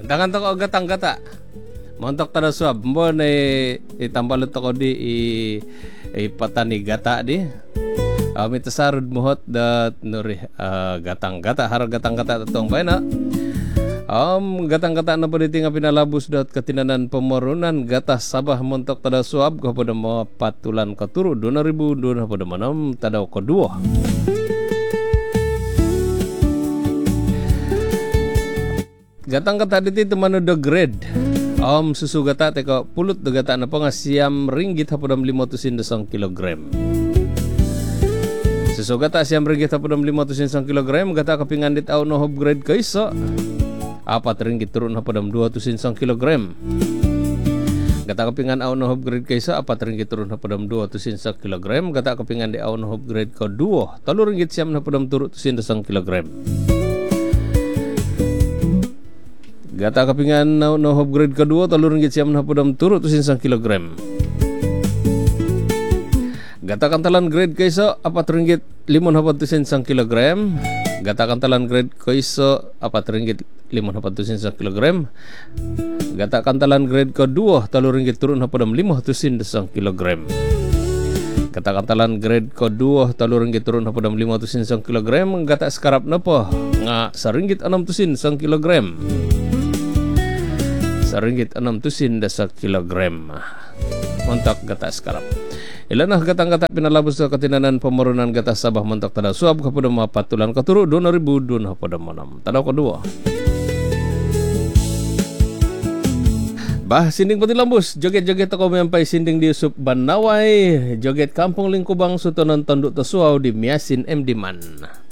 Dangan to ko gatang-gata. Montok tada suab mo na itambalot ko di patani gata di. Mitasarod muhot dat nuri gatang-gata harag gatang-gata tatong bayna. Gatang-gata na po dito nga pinalabos dat katinanan pamarunan gata sabah montok tada suab ko po na mga patulan katuro 2,000 doon po na manam tadaw ko 2. Gatang-gata dito mano the grade. Susugata teko pulot dagata na po nga siyam ringgit hapodam 500 kilogram. Susugata siyam ringgit hapodam 500 kilogram gata kapingandit aw no hob grade kaysa 4 ringgit turun hapodam 200 kilogram. Gata kapingan aw no hob grade kaysa 4 ringgit turun hapodam 200 kilogram. Gata kapingandi aw no hob grade ko 2 3 ringgit siyam hapodam 200 kilogram. Gata kapingan no hob grade kedua 3 ringgit siam na podam turut tusin sang kilogram. Gata kantalan grade kaiso 4 ringgit 5 tusin sang kilogram. Gata kantalan grade kaiso 4 ringgit 5 tusin sang kilogram. Gata kantalan grade kedua 3 ringgit turun na podam 5 tusin sang kilogram. Gata kantalan grade kedua 3 ringgit turun na podam 5 tusin sang kilogram. Gata sekarap na po nga 1 ringgit 6 tusin sang kilogram. 1 ringgit 6 tusin sa kilogram. Montok gata sekarap. Ilan na gatang-gata pinalabos sa katinanan pamarunan gata sabah montok tada suab kapod mga patulan katuro 2,000 doon hapod manam. Tadaw ko 2. Bah sinding pati lambus joget-joget ako mayampay sinding di Yusup Banaway joget kampung Lingkubang sutonan tanduk tasuaw di Miasin MD Man.